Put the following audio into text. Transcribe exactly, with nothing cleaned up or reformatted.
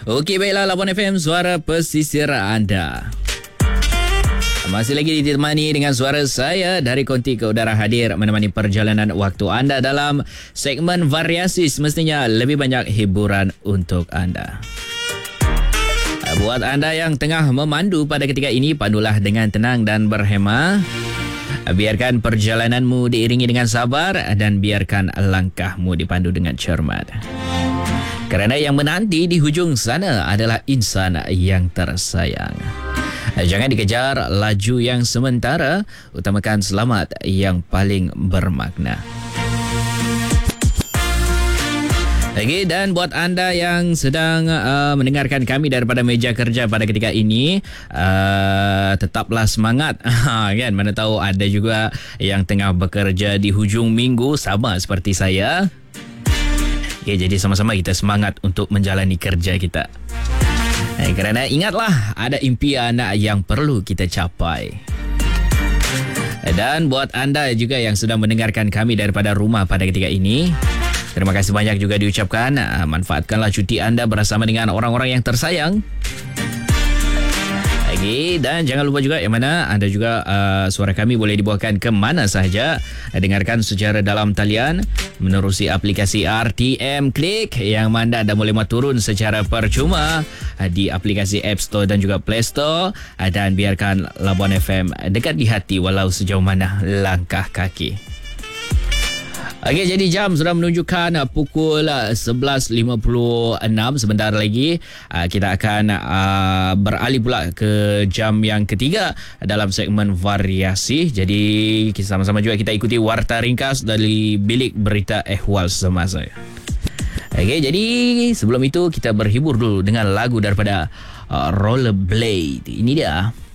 Okey, baiklah, Labuan F M, suara pesisir anda. Masih lagi ditemani dengan suara saya dari Konti ke Udara, hadir menemani perjalanan waktu anda dalam segmen variasi, semestinya lebih banyak hiburan untuk anda. Buat anda yang tengah memandu pada ketika ini, pandulah dengan tenang dan berhemah. Biarkan perjalananmu diiringi dengan sabar dan biarkan langkahmu dipandu dengan cermat. Kerana yang menanti di hujung sana adalah insan yang tersayang. Jangan dikejar laju yang sementara, utamakan selamat yang paling bermakna. Okey, dan buat anda yang sedang uh, mendengarkan kami daripada meja kerja pada ketika ini, uh, tetaplah semangat. Kan, mana tahu ada juga yang tengah bekerja di hujung minggu sama seperti saya. Okay, jadi sama-sama kita semangat untuk menjalani kerja kita. Eh, kerana ingatlah, ada impian yang perlu kita capai. Dan buat anda juga yang sedang mendengarkan kami daripada rumah pada ketika ini, terima kasih banyak juga diucapkan. Manfaatkanlah cuti anda bersama dengan orang-orang yang tersayang. Okay, dan jangan lupa juga yang mana anda juga uh, suara kami boleh dibawakan ke mana sahaja. Dengarkan secara dalam talian menerusi aplikasi R T M Click yang mana anda boleh turun secara percuma di aplikasi App Store dan juga Play Store. Dan biarkan Labuan F M dekat di hati walau sejauh mana langkah kaki. Okey, jadi jam sudah menunjukkan pukul sebelas lima puluh enam. Sebentar lagi kita akan beralih pula ke jam yang ketiga dalam segmen variasi. Jadi sama-sama juga kita ikuti warta ringkas dari Bilik Berita Ehwal Semasa. Okey, jadi sebelum itu kita berhibur dulu dengan lagu daripada Rollerblade. Ini dia.